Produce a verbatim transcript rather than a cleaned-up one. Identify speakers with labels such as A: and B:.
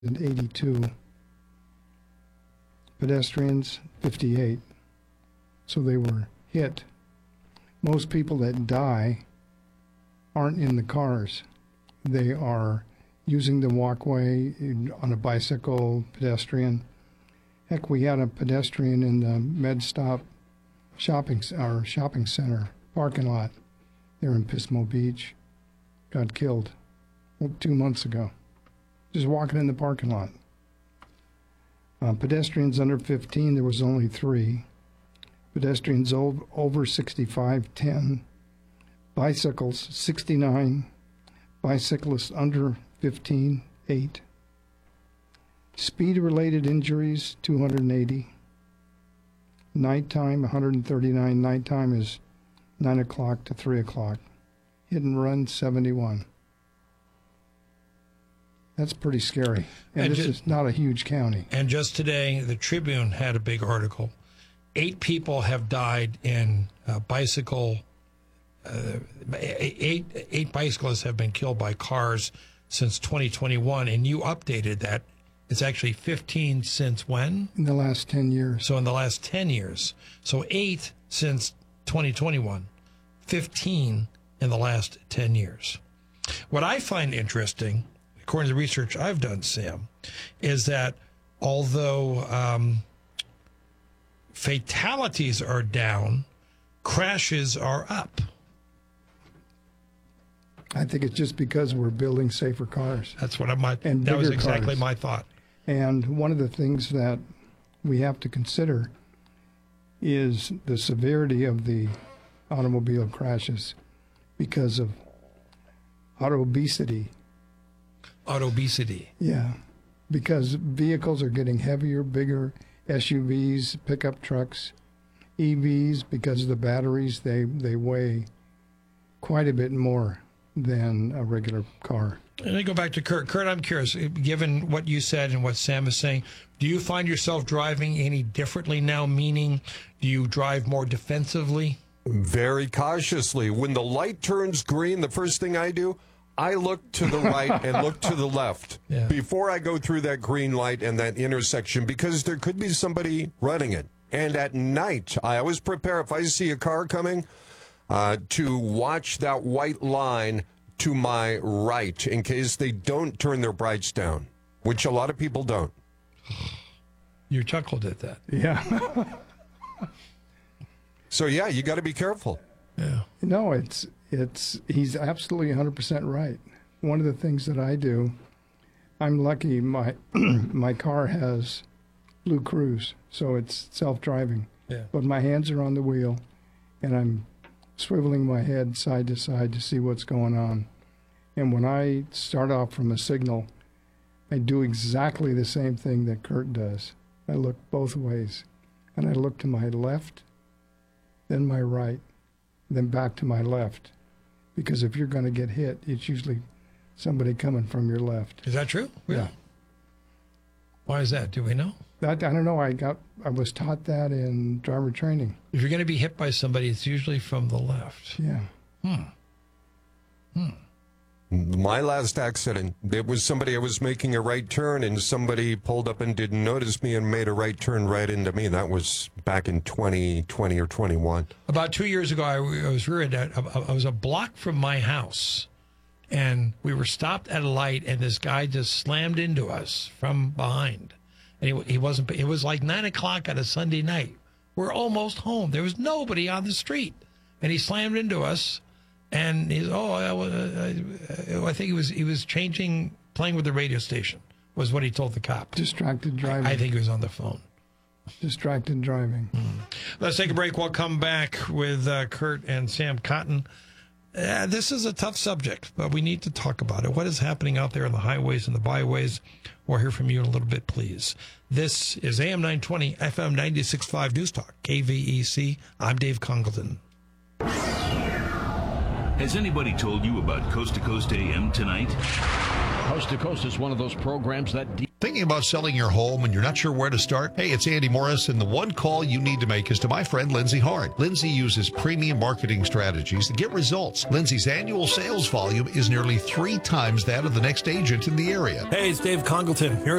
A: eighty-two. Pedestrians, fifty-eight. So they were hit. Most people that die aren't in the cars. They are using the walkway on a bicycle, pedestrian. Heck, we had a pedestrian in the MedStop shopping our shopping center parking lot there in Pismo Beach. Got killed well, two months ago. Just walking in the parking lot. Uh, pedestrians under fifteen, there was only three. Pedestrians over, over sixty-five, ten. Bicycles, sixty-nine. Bicyclists under fifteen, eight. Speed-related injuries, two hundred eighty. Nighttime, one hundred thirty-nine. Nighttime is nine o'clock to three o'clock. Hit and run, seventy-one. That's pretty scary. And, and this just, is not a huge county.
B: And just today, the Tribune had a big article. Eight people have died in uh, bicycle. Uh, eight eight bicyclists have been killed by cars since twenty twenty-one, and you updated that. It's actually fifteen since when?
A: In the last ten years.
B: So in the last ten years. So eight since twenty twenty-one, fifteen in the last ten years. What I find interesting, according to the research I've done, Sam, is that although um, fatalities are down, crashes are up.
A: I think it's just because we're building safer cars.
B: That's what I might.
A: And
B: that was exactly
A: cars.
B: my thought.
A: And one of the things that we have to consider is the severity of the automobile crashes because of autobesity.
B: Autobesity.
A: Yeah, because vehicles are getting heavier, bigger, S U Vs, pickup trucks, E Vs, because of the batteries, they, they weigh quite a bit more than a regular car.
B: And I go back to Kurt. Kurt, I'm curious, given what you said and what Sam is saying, do you find yourself driving any differently now? Meaning, do you drive more defensively?
C: Very cautiously. When the light turns green, the first thing I do, I look to the right and look to the left yeah. before I go through that green light and that intersection, because there could be somebody running it. And at night, I always prepare, if I see a car coming, uh, to watch that white line to my right in case they don't turn their brights down, which a lot of people don't.
B: You chuckled at that.
A: Yeah.
C: So, yeah, you got to be careful.
B: Yeah.
A: No, it's, it's, he's absolutely one hundred percent right. One of the things that I do, I'm lucky my, my car has Blue Cruise, so it's self-driving.
B: Yeah.
A: But my hands are on the wheel, and I'm swiveling my head side to side to see what's going on. And when I start off from a signal, I do exactly the same thing that Kurt does. I look both ways, and I look to my left, then my right, then back to my left. Because if you're going to get hit, it's usually somebody coming from your left.
B: Is that true? Really?
A: Yeah.
B: Why is that? Do we know?
A: That, I don't know. I got. I was taught that in driver training.
B: If you're going to be hit by somebody, it's usually from the left.
A: Yeah.
B: Hmm. Hmm.
C: My last accident, it was somebody, I was making a right turn, and somebody pulled up and didn't notice me and made a right turn right into me. That was back in twenty twenty or twenty-one. About
B: two years ago, I, I was reared at, I was a block from my house, and we were stopped at a light, and this guy just slammed into us from behind. And he, he wasn't, it was like nine o'clock on a Sunday night. We're almost home. There was nobody on the street. And he slammed into us. And he's, oh, I, I, I think he was, he was changing, playing with the radio station, was what he told the cop.
A: Distracted driving.
B: I, I think he was on the phone.
A: Distracted driving.
B: Mm. Let's take a break. We'll come back with uh, Kurt and Sam Cotton. Uh, this is a tough subject, but we need to talk about it. What is happening out there on the highways and the byways? We'll hear from you in a little bit, please. This is A M nine twenty, F M ninety-six point five News Talk, K V E C. I'm Dave Congleton.
D: Has anybody told you about Coast to Coast A M tonight? Coast to Coast is one of those programs that... De-
E: Thinking about selling your home and you're not sure where to start? Hey, it's Andy Morris, and the one call you need to make is to my friend Lindsay Hart. Lindsay uses premium marketing strategies to get results. Lindsay's annual sales volume is nearly three times that of the next agent in the area.
F: Hey, it's Dave Congleton here.